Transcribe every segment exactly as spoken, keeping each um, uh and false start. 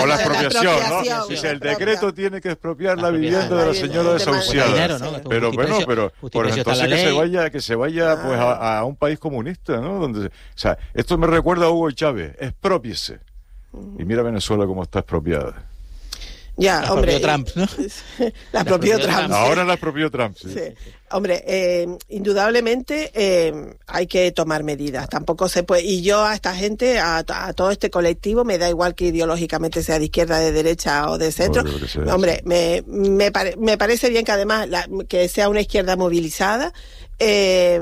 o la de expropiación, expropiación, ¿no? Dice, el propia. decreto tiene que expropiar la, La vivienda de la propiedad. señora El tema del desahuciada. dinero, ¿no? Pero bueno, Justiprecio- pero pues justiprecio está entonces la que se ley. vaya, que se vaya pues a, a un país comunista, ¿no? Donde, o sea, esto me recuerda a Hugo Chávez, expropiese. Y mira Venezuela cómo está expropiada. Ya, La hombre. propió Trump, ¿no? La propió propió Trump. Trump. sí. Ahora la expropió Trump. Sí. Sí. Hombre, eh, indudablemente eh, hay que tomar medidas. Tampoco se puede. Y yo a esta gente, a, a todo este colectivo, me da igual que ideológicamente sea de izquierda, de derecha o de centro. Hombre, que sea Hombre, así. me, me, pare, me parece bien que además la, que sea una izquierda movilizada. Eh,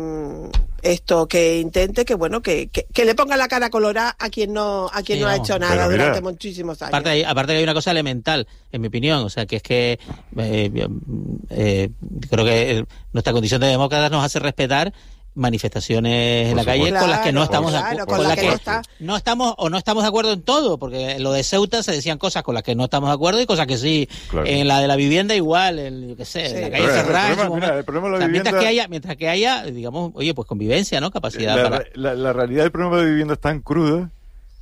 esto que intente que bueno que, que, que le ponga la cara colorada a quien no a quien Sí, no ha vamos. hecho nada Pero mira, durante muchísimos años. Aparte, hay, aparte que hay una cosa elemental, en mi opinión, o sea, que es que eh, eh, creo que eh, nuestra condición de demócratas nos hace respetar manifestaciones en Por la calle supuesto. con las que no Claro, estamos de claro, acuerdo, con con las las que que no está- no estamos o no estamos de acuerdo en todo, porque en lo de Ceuta se decían cosas con las que no estamos de acuerdo y cosas que sí. Claro. En la de la vivienda igual, en, yo qué sé, Sí. en la calle Pero el Ferraz. en su problema- momento. mira, el problema de la O sea, mientras vivienda- que haya, mientras que haya, digamos, oye, pues convivencia, ¿no? Capacidad La, para. la, la realidad del problema de vivienda es tan cruda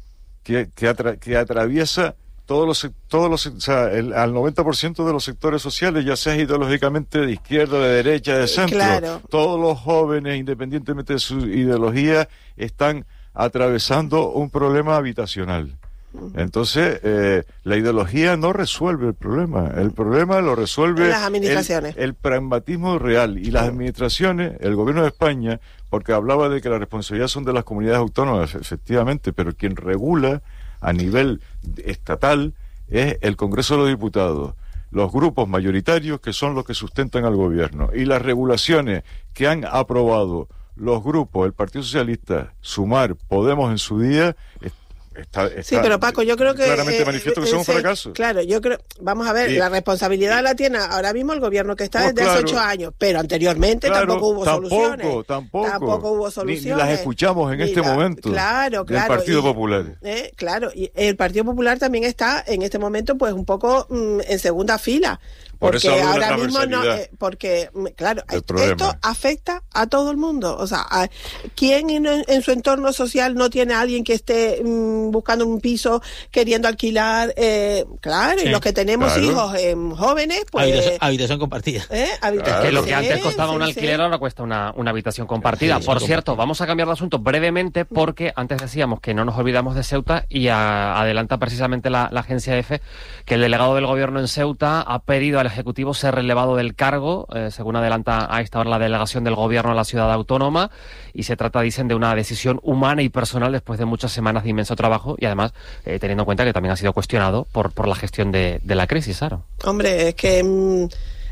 que, que, atra, que atraviesa todos los sec- todos los o sea, el, al noventa por ciento de los sectores sociales, ya sea ideológicamente de izquierda, de derecha, de centro. Claro. Todos los jóvenes, independientemente de su ideología, están atravesando un problema habitacional. Entonces, eh, la ideología no resuelve el problema. El problema lo resuelve Las administraciones. el, el pragmatismo real. Y las administraciones, el gobierno de España, porque hablaba de que la responsabilidad son de las comunidades autónomas, efectivamente, pero quien regula a nivel estatal es el Congreso de los Diputados, los grupos mayoritarios que son los que sustentan al gobierno, y las regulaciones que han aprobado los grupos, el Partido Socialista, Sumar, Podemos en su día, está, está Sí, pero Paco, yo creo que claramente eh, manifiesto que eh, son un sí, fracaso. Claro, yo creo, vamos a ver, Y- la responsabilidad la tiene ahora mismo el gobierno que está Pues desde hace claro. ocho años, pero anteriormente Claro, tampoco hubo tampoco, soluciones. tampoco. Tampoco hubo Ni- soluciones. ni las escuchamos en Ni este la- momento Claro, del claro. Partido y- Popular. eh, claro, y el Partido Popular también está en este momento pues un poco mm, en segunda fila. Por Porque eso hablo de ahora mismo no, transversalidad eh, porque mm, claro, del esto, problema. esto afecta a todo el mundo. O sea, a, ¿quién en, en su entorno social no tiene a alguien que esté mm, buscando un piso, queriendo alquilar? Eh, claro, Sí, y los que tenemos claro. hijos eh, jóvenes, pues... habitación, habitación compartida. ¿eh? Habitación, Que lo que antes sí, costaba sí, un sí. alquiler ahora cuesta una, una habitación compartida. Sí, Por sí, cierto, vamos a cambiar de asunto brevemente porque antes decíamos que no nos olvidamos de Ceuta y a- adelanta precisamente la, la agencia EFE que el delegado del gobierno en Ceuta ha pedido al Ejecutivo ser relevado del cargo, eh, según adelanta a esta hora la delegación del gobierno a la ciudad autónoma, y se trata, dicen, de una decisión humana y personal después de muchas semanas de inmenso trabajo y además eh, teniendo en cuenta que también ha sido cuestionado por, por la gestión de, de la crisis, Sara. Hombre, es que mm,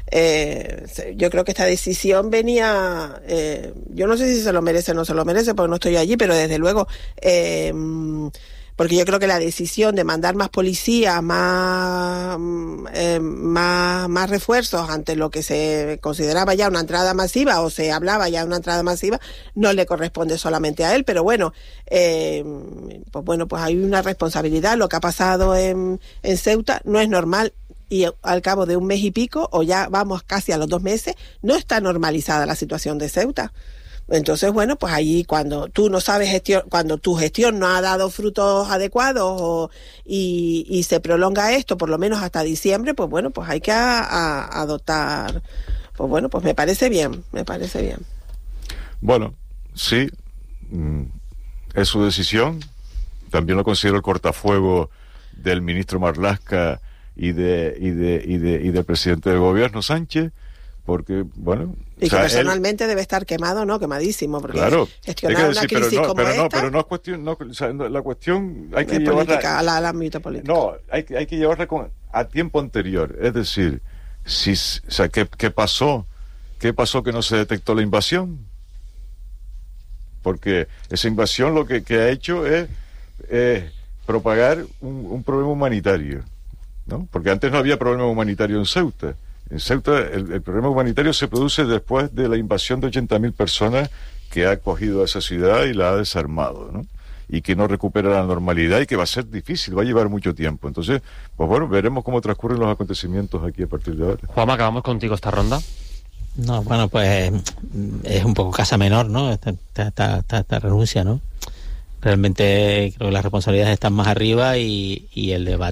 eh, se- yo creo que esta decisión venía, eh, yo no sé si se lo merece o no se lo merece, porque no estoy allí, pero desde luego, eh, mm, porque yo creo que la decisión de mandar más policías, más, mm, eh, más, más refuerzos ante lo que se consideraba ya una entrada masiva o se hablaba ya de una entrada masiva, no le corresponde solamente a él, pero bueno, eh, pues bueno, pues hay una responsabilidad. Lo que ha pasado en, en Ceuta no es normal. Y al cabo de un mes y pico, o ya vamos casi a los dos meses, no está normalizada la situación de Ceuta. Entonces, bueno, pues ahí cuando tú no sabes gestión, cuando tu gestión no ha dado frutos adecuados o, y, y se prolonga esto por lo menos hasta diciembre, pues bueno, pues hay que a, a, adoptar, pues bueno, pues me parece bien, me parece bien. Bueno, sí, mm, es su decisión. También lo considero el cortafuego del ministro Marlaska y de y de y de y del presidente del gobierno Sánchez, porque bueno, Y o sea, que él- personalmente debe estar quemado, ¿no? Quemadísimo, porque claro, gestionar hay que una decir, crisis pero no, como pero esta no, pero no es cuestión, no, o sea, no, la cuestión hay que es llevarla, política, al, al ámbito político. no, hay que hay que llevarla con, a tiempo anterior, es decir, si, o sea, ¿qué, qué pasó? ¿Qué pasó que no se detectó la invasión? Porque esa invasión lo que, que ha hecho es eh, propagar un, un problema humanitario, ¿no? Porque antes no había problema humanitario en Ceuta. En Ceuta el, el problema humanitario se produce después de la invasión de ochenta mil personas que ha acogido a esa ciudad y la ha desarmado, ¿no? Y que no recupera la normalidad y que va a ser difícil, va a llevar mucho tiempo. Entonces, pues bueno, veremos cómo transcurren los acontecimientos aquí a partir de ahora. Juanma, acabamos contigo esta ronda. No, bueno, pues es un poco casa menor, ¿no? Esta, esta, esta, esta renuncia, ¿no? Realmente creo que las responsabilidades están más arriba y, y el debate